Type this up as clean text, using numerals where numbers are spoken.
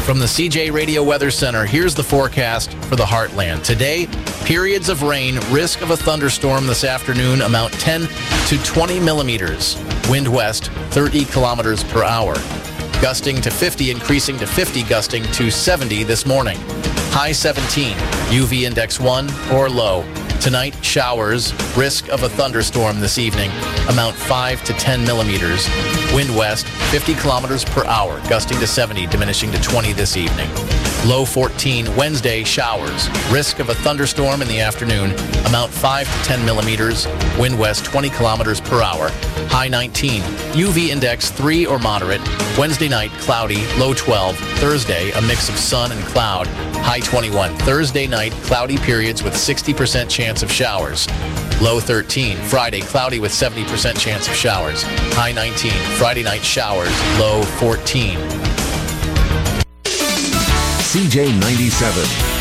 From the CJ Radio Weather Center, here's the forecast for the Heartland. Today, periods of rain, risk of a thunderstorm this afternoon, amount 10 to 20 millimeters. Wind west, 30 kilometers per hour. Gusting to 50, increasing to 50, gusting to 70 this morning. High 17, UV index 1 or low. Tonight, showers, risk of a thunderstorm this evening, amount 5 to 10 millimeters. Wind west, 50 kilometers per hour, gusting to 70, diminishing to 20 this evening. Low 14, Wednesday, showers, risk of a thunderstorm in the afternoon, amount 5 to 10 millimeters. Wind west, 20 kilometers per hour. High 19, UV index 3 or moderate. Wednesday night, cloudy, low 12. Thursday, a mix of sun and cloud, high 21. Thursday night, cloudy periods with 60% chance of showers. Low 13. Friday, cloudy with 70% chance of showers. High 19. Friday night, showers. Low 14. CJ 97.